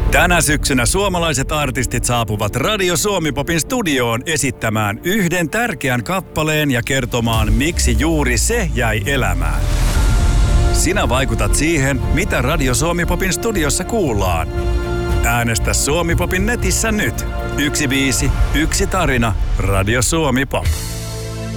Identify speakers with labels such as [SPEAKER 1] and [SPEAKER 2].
[SPEAKER 1] Tänä syksynä suomalaiset artistit saapuvat Radio Suomi-popin studioon esittämään yhden tärkeän kappaleen ja kertomaan, miksi juuri se jäi elämään. Sinä vaikutat siihen, mitä Radio Suomi-popin studiossa kuullaan. Äänestä Suomi-popin netissä nyt. 1 biisi, 1 tarina. Radio Suomi-pop.